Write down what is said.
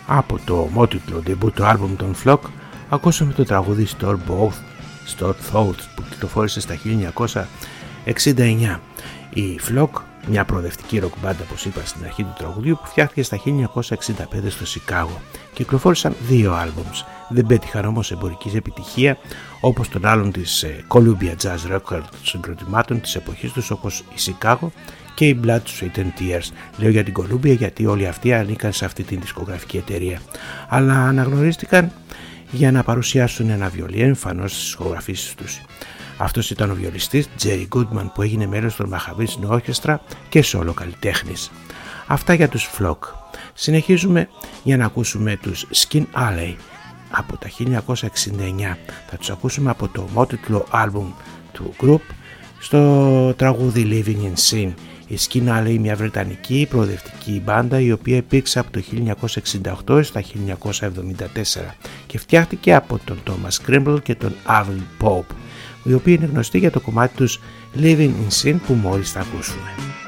Από το ομότιτλο debut album των Flock ακούσαμε το τραγούδι Store Thoughts που κυκλοφόρησε στα 1969. Οι Flock, μια προοδευτική ροκ μπάντα όπως είπα στην αρχή του τραγουδιού, που φτιάχτηκε στα 1965 στο Σικάγο. Κυκλοφόρησαν 2 άλμπουμς. Δεν πέτυχαν όμως εμπορικής επιτυχία όπως των άλλων της Columbia Jazz Records συγκροτημάτων της εποχής τους, όπως η Σικάγο και η Blood, Sweat and Tears. Λέω για την Columbia γιατί όλοι αυτοί ανήκαν σε αυτή την δισκογραφική εταιρεία, αλλά αναγνωρίστηκαν για να παρουσιάσουν ένα βιολί εμφανώς στις ηχογραφήσεις τους. Αυτός ήταν ο βιολιστής Jerry Goodman, που έγινε μέλος των Mahavishnu Orchestra και solo καλλιτέχνης. Αυτά για τους Flock. Συνεχίζουμε για να ακούσουμε τους Skin Alley από τα 1969. Θα τους ακούσουμε από το ομότιτλο άλμπουμ του group στο τραγούδι Living in Sin. Η Skin Alley, μια βρετανική προοδευτική μπάντα η οποία υπήρξε από το 1968 στα 1974 και φτιάχτηκε από τον Thomas Crimble και τον Avil Pope, οι οποίοι είναι γνωστοί για το κομμάτι τους Living in Sin που μόλις θα ακούσουμε.